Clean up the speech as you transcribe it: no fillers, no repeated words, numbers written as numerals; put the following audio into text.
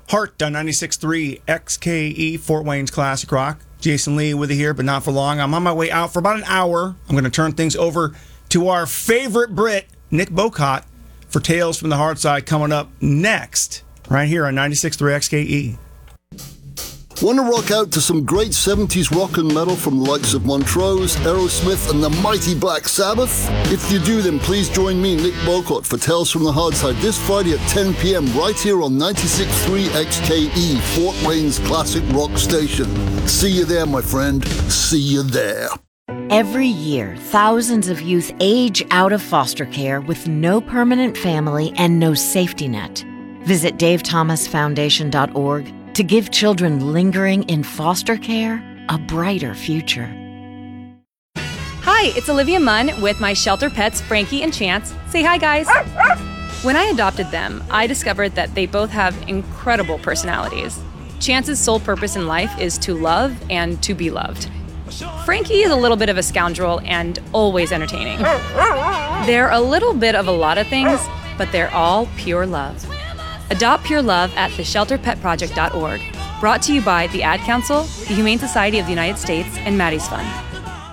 Heart on 96.3 XKE, Fort Wayne's Classic Rock. Jason Lee with you here, but not for long. I'm on my way out for about an hour. I'm going to turn things over to our favorite Brit, Nick Bocott, for Tales from the Hard Side coming up next, right here on 96.3 XKE. Want to rock out to some great 70s rock and metal from the likes of Montrose, Aerosmith, and the mighty Black Sabbath? If you do, then please join me, Nick Bocott, for Tales from the Hard Side this Friday at 10 p.m. right here on 96.3 XKE, Fort Wayne's classic rock station. See you there, my friend. See you there. Every year, thousands of youth age out of foster care with no permanent family and no safety net. Visit davethomasfoundation.org to give children lingering in foster care a brighter future. Hi, it's Olivia Munn with my shelter pets, Frankie and Chance. Say hi, guys. When I adopted them, I discovered that they both have incredible personalities. Chance's sole purpose in life is to love and to be loved. Frankie is a little bit of a scoundrel and always entertaining. They're a little bit of a lot of things, but they're all pure love. Adopt Pure Love at theshelterpetproject.org. Brought to you by the Ad Council, the Humane Society of the United States, and Maddie's Fund.